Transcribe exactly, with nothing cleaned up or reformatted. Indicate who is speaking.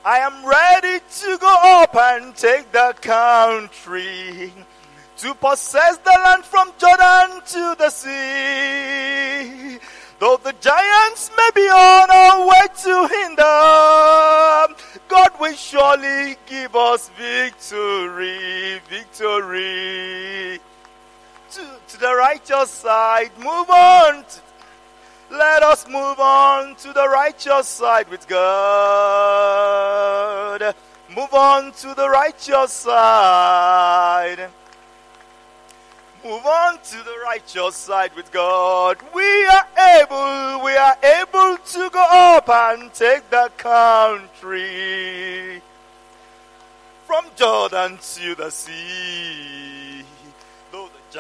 Speaker 1: I am ready to go up and take the country, to possess the land from Jordan to the sea. Though the giants may be on our way to hinder, God will surely give us victory, victory. To, to the righteous side, move on. To, let us move on to the righteous side with God. Move on to the righteous side. Move on to the righteous side with God. We are able, we are able to go up and take the country from Jordan to the sea.